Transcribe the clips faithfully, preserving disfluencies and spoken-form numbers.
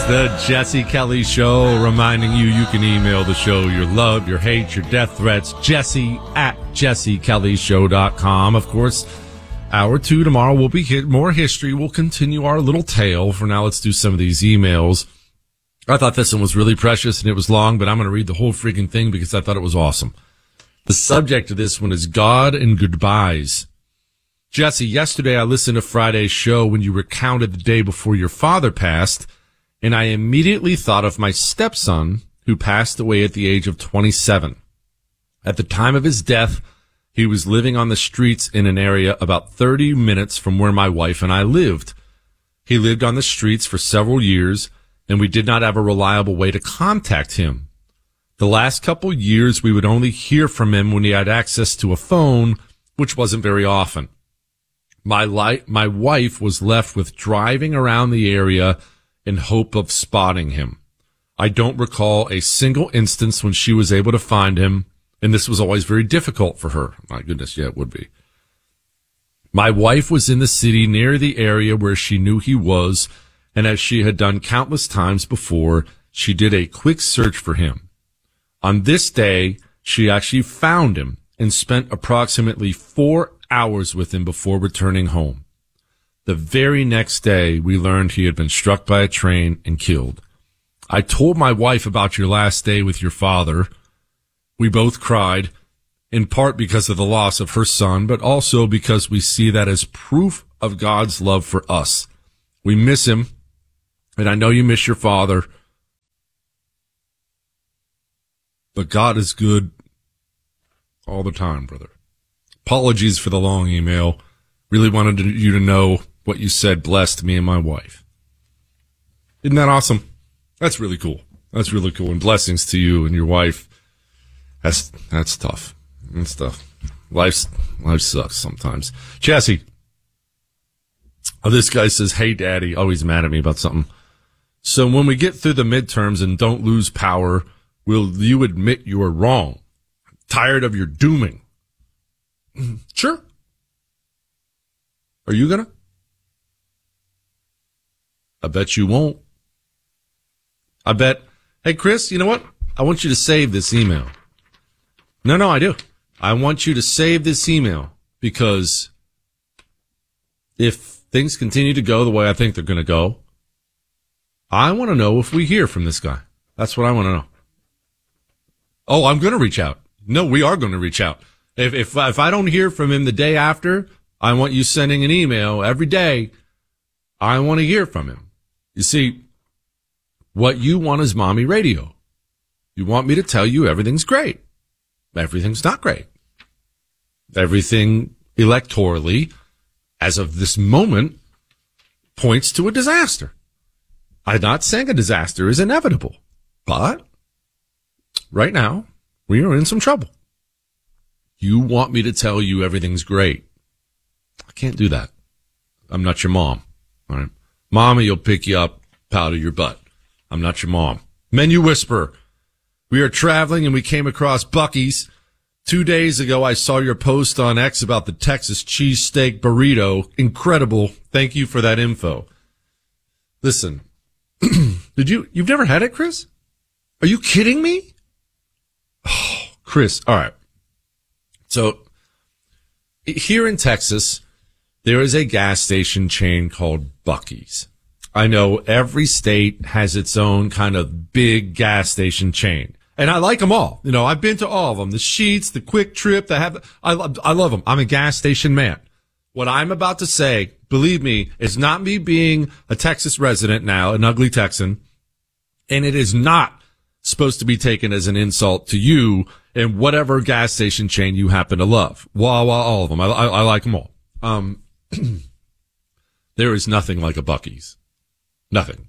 The Jesse Kelly Show, reminding you you can email the show your love, your hate, your death threats, Jesse at jesse kelly show dot com. Of course, hour two tomorrow will be hit, more history. We'll continue our little tale. For now, let's do some of these emails. I thought this one was really precious and it was long, but I'm going to read the whole freaking thing because I thought it was awesome. The subject of this one is God and goodbyes. Jesse, yesterday I listened to Friday's show when you recounted the day before your father passed, and I immediately thought of my stepson, who passed away at the age of twenty-seven. At the time of his death, he was living on the streets in an area about thirty minutes from where my wife and I lived. He lived on the streets for several years, and we did not have a reliable way to contact him. The last couple years, we would only hear from him when he had access to a phone, which wasn't very often. My li- my wife was left with driving around the area in hope of spotting him. I don't recall a single instance when she was able to find him, and this was always very difficult for her. My goodness, yeah, it would be. My wife was in the city near the area where she knew he was, and as she had done countless times before, she did a quick search for him. On this day, she actually found him and spent approximately four hours with him before returning home. The very next day, we learned he had been struck by a train and killed. I told my wife about your last day with your father. We both cried, in part because of the loss of her son, but also because we see that as proof of God's love for us. We miss him, and I know you miss your father, but God is good all the time, brother. Apologies for the long email. Really wanted you to know what you said blessed me and my wife. Isn't that awesome? That's really cool. That's really cool. And blessings to you and your wife. That's, that's tough. That's tough. Life's, life sucks sometimes. Jesse. Oh, this guy says, hey, daddy. Oh, he's mad at me about something. So when we get through the midterms and don't lose power, will you admit you are wrong? I'm tired of your dooming. Sure. Are you gonna? I bet you won't. I bet. Hey, Chris, you know what? I want you to save this email. No, no, I do. I want you to save this email because if things continue to go the way I think they're going to go, I want to know if we hear from this guy. That's what I want to know. Oh, I'm going to reach out. No, we are going to reach out. If, if, if I don't hear from him the day after, I want you sending an email every day. I want to hear from him. You see, what you want is mommy radio. You want me to tell you everything's great. Everything's not great. Everything electorally, as of this moment, points to a disaster. I'm not saying a disaster is inevitable, but right now, we are in some trouble. You want me to tell you everything's great. I can't do that. I'm not your mom. All right. Mommy will pick you up, powder your butt. I'm not your mom. Menu Whisperer. We are traveling and we came across Buc-ee's. Two days ago, I saw your post on X about the Texas cheesesteak burrito. Incredible. Thank you for that info. Listen, did you, you've never had it, Chris? Are you kidding me? Oh, Chris. All right. So here in Texas, there is a gas station chain called Buc-ee's. I know every state has its own kind of big gas station chain. And I like them all. You know, I've been to all of them. The Sheetz, the Quick Trip, the have, I, I love them. I'm a gas station man. What I'm about to say, believe me, is not me being a Texas resident now, an ugly Texan. And it is not supposed to be taken as an insult to you and whatever gas station chain you happen to love. Well, well all of them. I, I, I like them all. Um, there is nothing like a Buc-ee's. Nothing.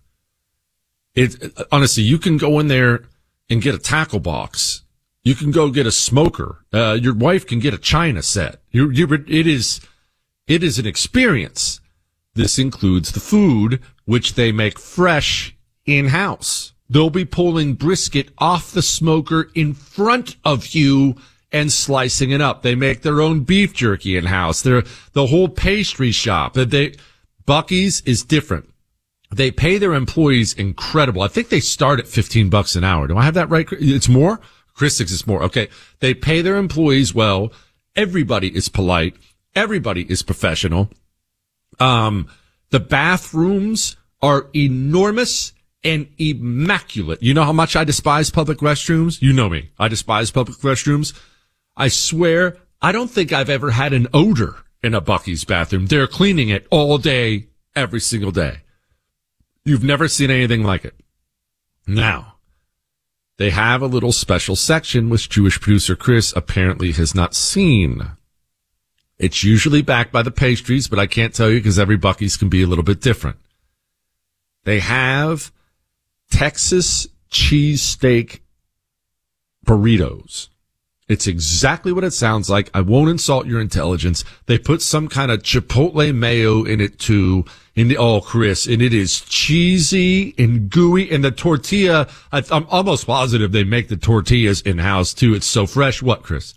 It, honestly, you can go in there and get a tackle box. You can go get a smoker. Uh, your wife can get a China set. You, you, it is, it is an experience. This includes the food, which they make fresh in-house. They'll be pulling brisket off the smoker in front of you and slicing it up. They make their own beef jerky in-house. They're the whole pastry shop that they, Buc-ee's is different. They pay their employees incredible. I think they start at fifteen bucks an hour. Do I have that right? It's more? Chris thinks it's more. Okay. They pay their employees well. Everybody is polite. Everybody is professional. Um, the bathrooms are enormous and immaculate. You know how much I despise public restrooms? You know me. I despise public restrooms. I swear, I don't think I've ever had an odor in a Buc-ee's bathroom. They're cleaning it all day, every single day. You've never seen anything like it. Now, they have a little special section which Jewish producer Chris apparently has not seen. It's usually backed by the pastries, but I can't tell you because every Buc-ee's can be a little bit different. They have Texas cheesesteak burritos. It's exactly what it sounds like. I won't insult your intelligence. They put some kind of chipotle mayo in it too. In the, oh, Chris, and it is cheesy and gooey. And the tortilla, I, I'm almost positive they make the tortillas in-house too. It's so fresh. What, Chris?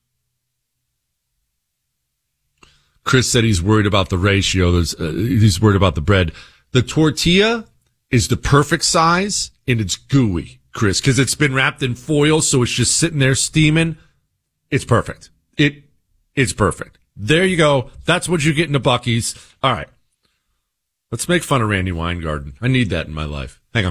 Chris said he's worried about the ratio. There's, uh, he's worried about the bread. The tortilla is the perfect size and it's gooey, Chris, because it's been wrapped in foil, so it's just sitting there steaming. It's perfect. It, it's perfect. There you go. That's what you get in the Buc-ee's. All right. Let's make fun of Randy Weingarten. I need that in my life. Hang on.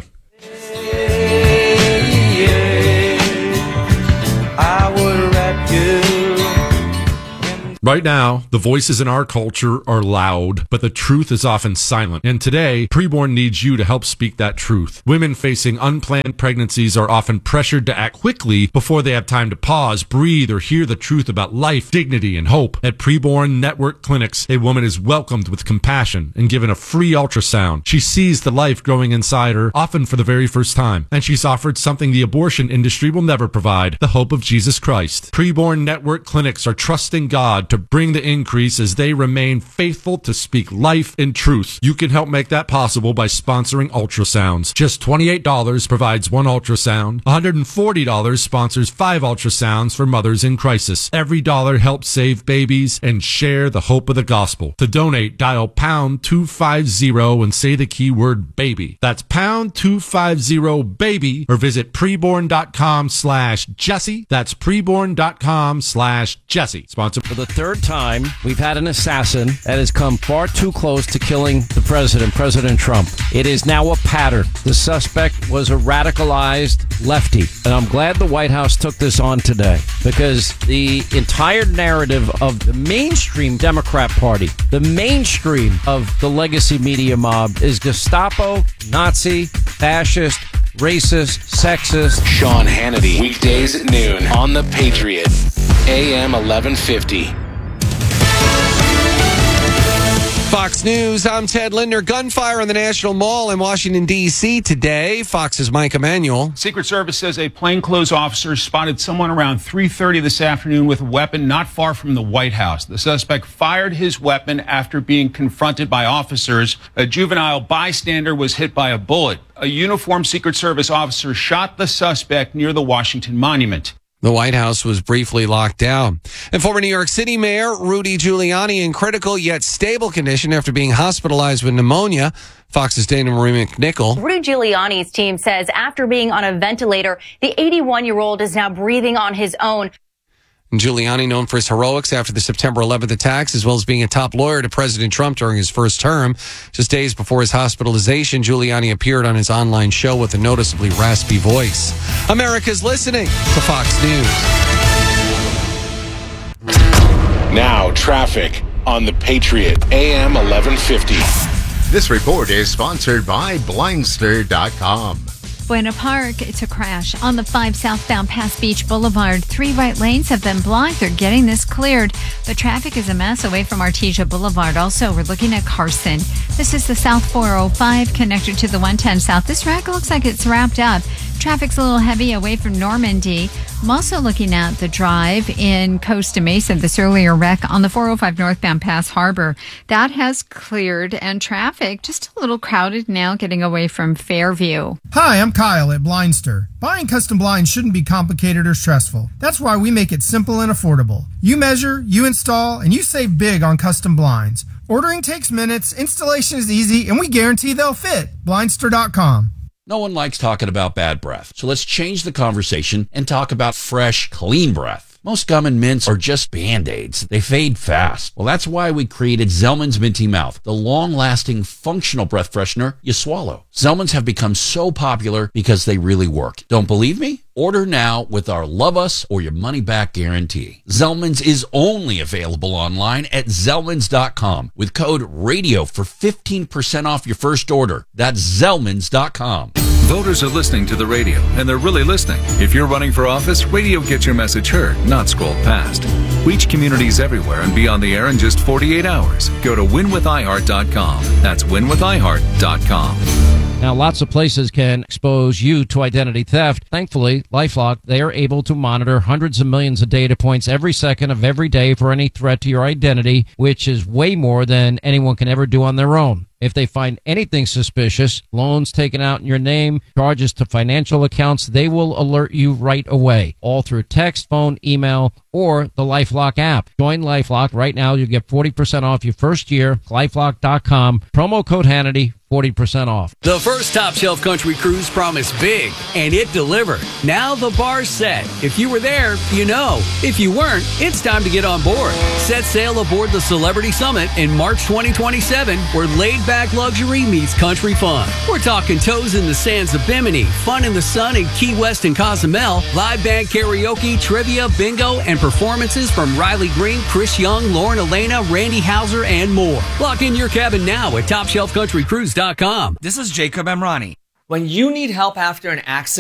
Hey, yeah, I would wrap you. Right now, the voices in our culture are loud, but the truth is often silent. And today, Preborn needs you to help speak that truth. Women facing unplanned pregnancies are often pressured to act quickly before they have time to pause, breathe, or hear the truth about life, dignity, and hope. At Preborn Network Clinics, a woman is welcomed with compassion and given a free ultrasound. She sees the life growing inside her, often for the very first time. And she's offered something the abortion industry will never provide, the hope of Jesus Christ. Preborn Network Clinics are trusting God to to bring the increase as they remain faithful to speak life and truth. You can help make that possible by sponsoring ultrasounds. Just twenty-eight dollars provides one ultrasound. one hundred forty dollars sponsors five ultrasounds for mothers in crisis. Every dollar helps save babies and share the hope of the gospel. To donate, dial pound two fifty and say the keyword baby. That's pound two fifty baby or visit preborn.com slash Jesse. That's preborn.com slash Jesse. Sponsored for the third time, we've had an assassin that has come far too close to killing the president, President Trump. It is now a pattern. The suspect was a radicalized lefty. And I'm glad the White House took this on today because the entire narrative of the mainstream Democrat Party, the mainstream of the legacy media mob is Gestapo, Nazi, fascist, racist, sexist. Sean Hannity, weekdays at noon on The Patriot, A M eleven fifty. Fox News, I'm Ted Linder. Gunfire on the National Mall in Washington, D C today. Fox's Mike Emanuel. Secret Service says a plainclothes officer spotted someone around three thirty this afternoon with a weapon not far from the White House. The suspect fired his weapon after being confronted by officers. A juvenile bystander was hit by a bullet. A uniformed Secret Service officer shot the suspect near the Washington Monument. The White House was briefly locked down. And former New York City Mayor Rudy Giuliani in critical yet stable condition after being hospitalized with pneumonia. Fox's Dana Marie McNichol. Rudy Giuliani's team says after being on a ventilator, the eighty-one-year-old is now breathing on his own. Giuliani, known for his heroics after the September eleventh attacks, as well as being a top lawyer to President Trump during his first term. Just days before his hospitalization, Giuliani appeared on his online show with a noticeably raspy voice. America's listening to Fox News. Now, traffic on The Patriot, A M eleven fifty. This report is sponsored by Blindster dot com. Buena Park, it's a crash on the five southbound past Beach Boulevard. Three right lanes have been blocked. They're getting this cleared. The traffic is a mess away from Artesia Boulevard. Also, we're looking at Carson. This is the South four oh five connected to the one ten South. This wreck looks like it's wrapped up. Traffic's a little heavy away from Normandy. I'm also looking at the drive in Costa Mesa, this earlier wreck on the four oh five northbound past Harbor. That has cleared, and traffic just a little crowded now getting away from Fairview. Hi, I'm Kyle at Blindster. Buying custom blinds shouldn't be complicated or stressful. That's why we make it simple and affordable. You measure, you install, and you save big on custom blinds. Ordering takes minutes, installation is easy, and we guarantee they'll fit. Blindster dot com. No one likes talking about bad breath, so let's change the conversation and talk about fresh, clean breath. Most gum and mints are just Band-Aids. They fade fast. Well, that's why we created Zellman's Minty Mouth, the long-lasting, functional breath freshener you swallow. Zellman's have become so popular because they really work. Don't believe me? Order now with our Love Us or Your Money Back guarantee. Zellman's is only available online at Zellmans dot com with code RADIO for fifteen percent off your first order. That's Zellmans dot com. Voters are listening to the radio, and they're really listening. If you're running for office, radio gets your message heard, not scrolled past. Reach communities everywhere and be on the air in just forty-eight hours. Go to win with i heart dot com. That's win with i heart dot com. Now, lots of places can expose you to identity theft. Thankfully, LifeLock, they are able to monitor hundreds of millions of data points every second of every day for any threat to your identity, which is way more than anyone can ever do on their own. If they find anything suspicious, loans taken out in your name, charges to financial accounts, they will alert you right away, all through text, phone, email, or the LifeLock app. Join LifeLock right now. You'll get forty percent off your first year. LifeLock dot com. Promo code Hannity. forty percent off. The first Top Shelf Country Cruise promised big, and it delivered. Now the bar's set. If you were there, you know. If you weren't, it's time to get on board. Set sail aboard the Celebrity Summit in March twenty twenty-seven, where laid-back luxury meets country fun. We're talking toes in the sands of Bimini, fun in the sun in Key West and Cozumel, live band karaoke, trivia, bingo, and performances from Riley Green, Chris Young, Lauren Elena, Randy Hauser, and more. Lock in your cabin now at top shelf country cruise dot com. This is Jacob Emrani. When you need help after an accident,